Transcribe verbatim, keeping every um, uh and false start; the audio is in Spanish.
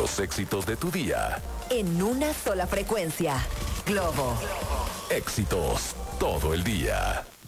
Los éxitos de tu día. En una sola frecuencia. Globo. Éxitos todo el día.